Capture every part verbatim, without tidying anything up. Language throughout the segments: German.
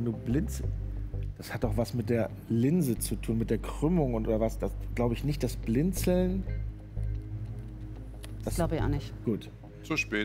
wenn du blinzelst. Das hat doch was mit der Linse zu tun, mit der Krümmung und oder was. Das glaube ich nicht, das Blinzeln. Das glaube ich auch nicht. Gut. Zu spät.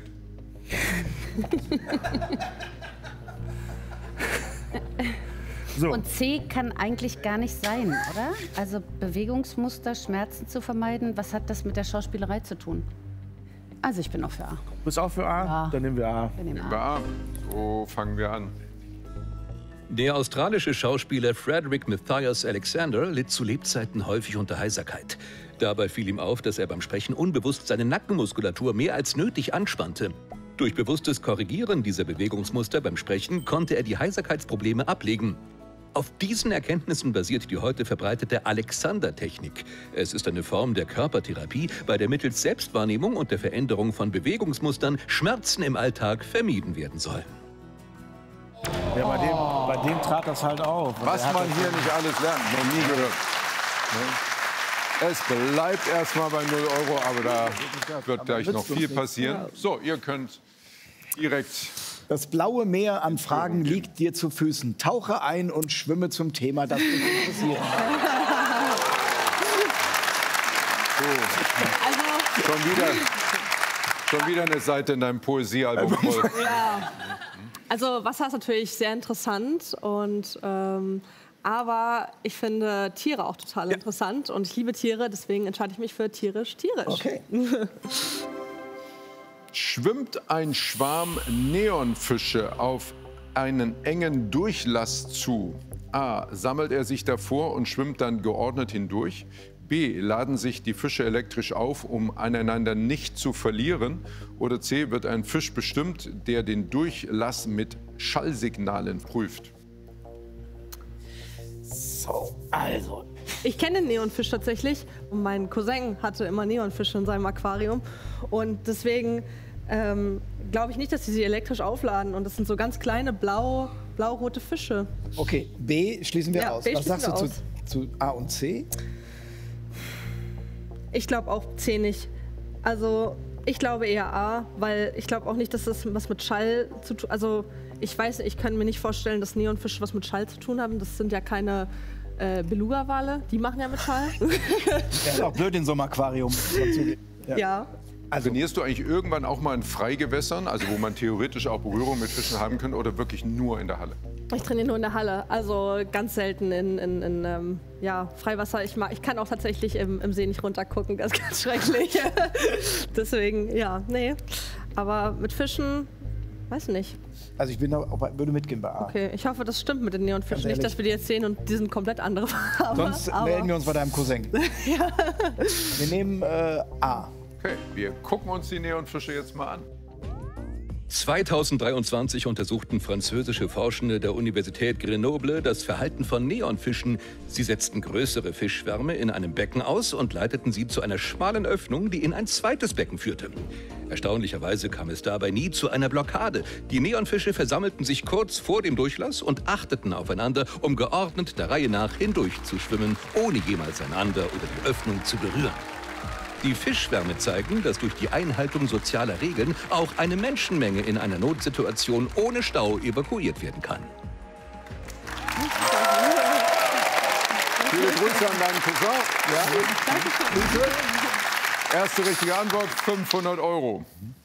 So. Und C kann eigentlich gar nicht sein, oder? Also Bewegungsmuster, Schmerzen zu vermeiden, was hat das mit der Schauspielerei zu tun? Also ich bin auch für A. Bist auch für A? Ja. Dann nehmen wir A. Wir nehmen Nehmen wir A. A. So fangen wir an. Der australische Schauspieler Frederick Matthias Alexander litt zu Lebzeiten häufig unter Heiserkeit. Dabei fiel ihm auf, dass er beim Sprechen unbewusst seine Nackenmuskulatur mehr als nötig anspannte. Durch bewusstes Korrigieren dieser Bewegungsmuster beim Sprechen konnte er die Heiserkeitsprobleme ablegen. Auf diesen Erkenntnissen basiert die heute verbreitete Alexander-Technik. Es ist eine Form der Körpertherapie, bei der mittels Selbstwahrnehmung und der Veränderung von Bewegungsmustern Schmerzen im Alltag vermieden werden sollen. Ja, bei dem, bei dem trat das halt auf. Und Was er hat man das- hier nicht alles lernt, noch nie gehört. Ne? Es bleibt erstmal bei null Euro, aber da wird gleich noch viel passieren. So, ihr könnt direkt... Das blaue Meer an Fragen liegt dir zu Füßen. Tauche ein und schwimme zum Thema, das dich interessiert. So. Schon wieder, schon wieder eine Seite in deinem Poesiealbum voll. Ja. Also Wasser ist natürlich sehr interessant und ähm, aber ich finde Tiere auch total Ja. interessant und ich liebe Tiere, deswegen entscheide ich mich für tierisch, tierisch. Okay. Schwimmt ein Schwarm Neonfische auf einen engen Durchlass zu? A. Sammelt er sich davor und schwimmt dann geordnet hindurch? B. Laden sich die Fische elektrisch auf, um aneinander nicht zu verlieren? Oder C. Wird ein Fisch bestimmt, der den Durchlass mit Schallsignalen prüft? So, also. Ich kenne den Neonfisch tatsächlich und mein Cousin hatte immer Neonfische in seinem Aquarium und deswegen ähm, glaube ich nicht, dass sie sie elektrisch aufladen und das sind so ganz kleine blau, blau-rote Fische. Okay, B schließen wir Ja, aus. B Was schließen sagst du wir zu, zu A und C? Ich glaube auch C nicht. Also ich glaube eher A, weil ich glaube auch nicht, dass das was mit Schall zu tun. Also ich weiß, ich kann mir nicht vorstellen, dass Neonfische was mit Schall zu tun haben. Das sind ja keine äh, Beluga-Wale, die machen ja mit Schall. Ja, ist auch blöd in so einem Aquarium. muss man zugeben. Ja. Ja. Also, trainierst du eigentlich irgendwann auch mal in Freigewässern, also wo man theoretisch auch Berührung mit Fischen haben könnte, oder wirklich nur in der Halle? Ich trainiere nur in der Halle, also ganz selten in, in, in ähm, ja, Freiwasser. Ich, mag, ich kann auch tatsächlich im, im See nicht runtergucken, das ist ganz schrecklich. Deswegen, ja, nee. Aber mit Fischen, weiß nicht. Also ich bin da, auch bei- würde mitgehen bei A. Okay, ich hoffe, das stimmt mit den Neonfischen. Ganz Nicht, ehrlich. dass wir die jetzt sehen und die sind komplett andere Farben. Sonst melden wir uns bei deinem Cousin. Wir nehmen äh, A. Okay, wir gucken uns die Neonfische jetzt mal an. zweitausenddreiundzwanzig untersuchten französische Forschende der Universität Grenoble das Verhalten von Neonfischen. Sie setzten größere Fischschwärme in einem Becken aus und leiteten sie zu einer schmalen Öffnung, die in ein zweites Becken führte. Erstaunlicherweise kam es dabei nie zu einer Blockade. Die Neonfische versammelten sich kurz vor dem Durchlass und achteten aufeinander, um geordnet der Reihe nach hindurch zu schwimmen, ohne jemals einander oder die Öffnung zu berühren. Die Fischschwärme zeigen, dass durch die Einhaltung sozialer Regeln auch eine Menschenmenge in einer Notsituation ohne Stau evakuiert werden kann. Viele Grüße an deinen Cousin. Ja. Bitte. Erste richtige Antwort, fünfhundert Euro.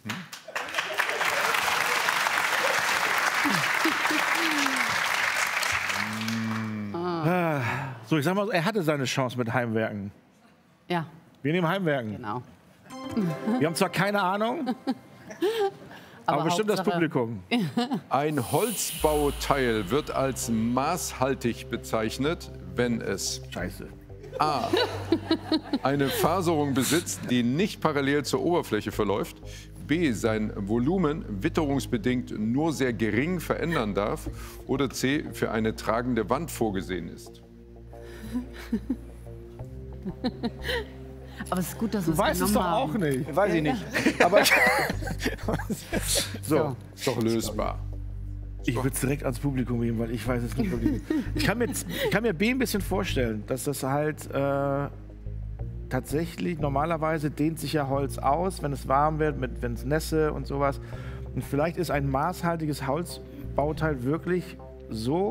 So, ich sag mal, er hatte seine Chance mit Heimwerken. Ja, Wir nehmen Heimwerken. genau. Wir haben zwar keine Ahnung, aber, Aber bestimmt das Hauptsache- Publikum. Ein Holzbauteil wird als maßhaltig bezeichnet, wenn es Scheiße. A. eine Faserung besitzt, die nicht parallel zur Oberfläche verläuft, B. sein Volumen witterungsbedingt nur sehr gering verändern darf oder C. für eine tragende Wand vorgesehen ist. Aber es ist gut, dass wir Du weißt es doch auch haben. nicht. Weiß ich nicht. Aber So, Ist doch lösbar. ich würde es direkt ans Publikum geben, weil ich weiß es nicht wirklich. Ich kann mir, ich kann mir B ein bisschen vorstellen, dass das halt äh, tatsächlich, normalerweise dehnt sich ja Holz aus, wenn es warm wird, wenn es Nässe und sowas. Und vielleicht ist ein maßhaltiges Holzbauteil wirklich so